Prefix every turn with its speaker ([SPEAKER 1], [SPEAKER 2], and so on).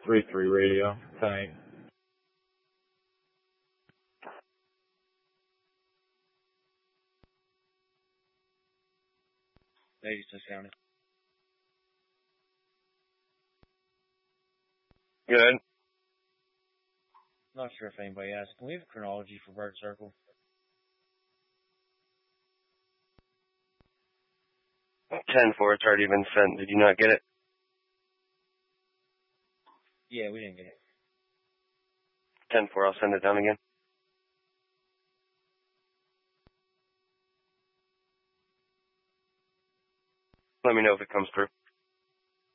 [SPEAKER 1] 3-3 radio. 10-8.
[SPEAKER 2] Ladies County.
[SPEAKER 3] Good.
[SPEAKER 2] Not sure if anybody asked. Can we have a chronology for Bird Circle?
[SPEAKER 3] 10-4, it's already been sent. Did you not get it?
[SPEAKER 2] Yeah, we didn't get it.
[SPEAKER 3] 10-4, I'll send it down again. Let me know if it comes through.